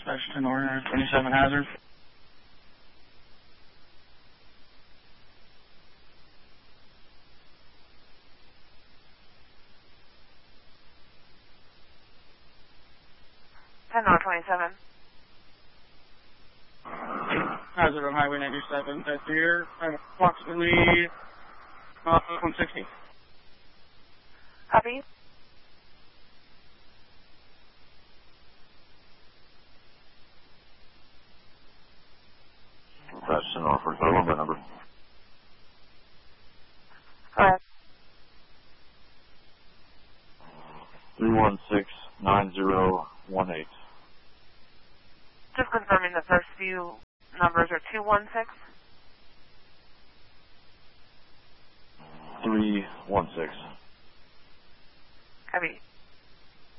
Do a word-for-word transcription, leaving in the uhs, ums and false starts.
dispatch ten order twenty-seven hazard. ten or twenty-seven. Hazard on Highway ninety-seven. That's here. Approximately uh, one sixty. Copy. That's an offer. Phone number number. Go ahead. Three one six nine zero one eight. Just confirming the first few numbers are two one six. Three one six. Copy.